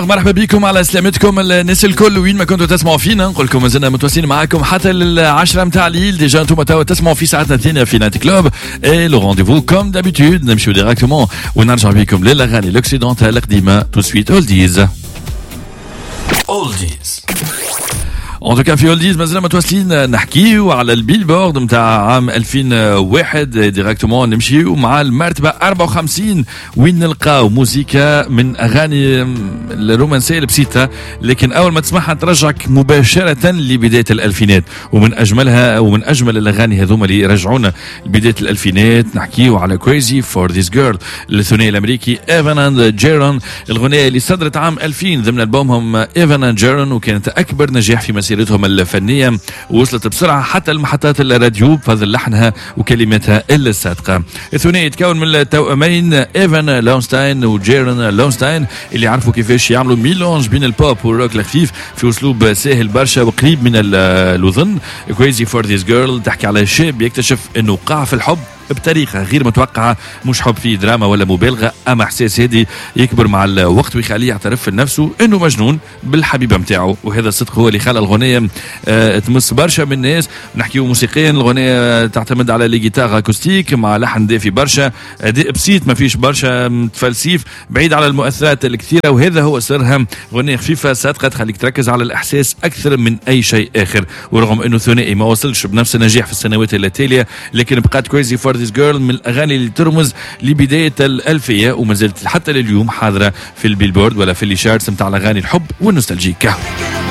مرحبا بكم على سلامتكم الناس الكل وين ما كنتوا تسمعوا فينا. نقول لكم مازلنا متواصلين معاكم حتى العشرة متاع الليل. ديجا انتم تسمعوا في ساعتنا الثانية في نايت كلوب اي لو رونديفو كوم دابيتود. نمشيو ديراكتومون ونرجع بكم للاغاني الاوكسيدونتال القديمة. تو سويت اولديز. En tout cas في اولديز مازلنا متواصلين نحكيو على البيلبورد نتاع عام 2001 ديراكتومون. نمشيو مع المرتبة 54 وين نلقاو موسيقى من اغاني الرومانسية البسيطة، لكن اول ما تسمعها ترجعك مباشرة لبداية الالفينات. ومن اجمل الاغاني هذوما اللي يرجعونا لبداية الالفينات نحكيو على كريزي فور ذيس جيرل للثنائي الامريكي ايفان اند جيرون. الغنية اللي صدرت عام 2000 ضمن البومهم ايفان اند جيرون، وكانت اكبر نجاح في مسيرتهم الفنية، ووصلت بسرعة حتى المحطات الراديو بفضل لحنها وكلماتها الصادقة. الثنائي يتكون من التوأمين ايفان لونستاين وجيرون لونستاين اللي عرفوا كيفاش يعملوا ميلونج بين البوب والروك الخفيف في اسلوب سهل برشا وقريب من الوذن. كريزي فور ذيس جيرل تحكي على شاب يكتشف انه وقع في الحب بطريقة غير متوقعة، مش حب فيه دراما ولا مبالغة، أما إحساس هادي يكبر مع الوقت ويخليه يعترف لنفسه إنه مجنون بالحبيبة متاعه. وهذا الصدق هو اللي خلى الغنية تمس برشا من الناس. نحكيو موسيقيا الغنية تعتمد على لي جيتار أكوستيك مع لحن دافي برشا، أداء بسيط ما فيش برشا تفلسيف، بعيد على المؤثرات الكثيرة، وهذا هو سرها. غنية خفيفة صادقة تخليك تركز على الإحساس أكثر من أي شيء آخر. ورغم إنه ثنائي ما وصلش بنفس النجاح في السنوات التالية، لكن بقات كريزي فور ذيس جيرل من الأغاني اللي ترمز لبداية الألفية، وما زالت حتى لليوم حاضرة في البيلبورد ولا في اللي شارتس متاع الأغاني الحب والنوستالجيكا.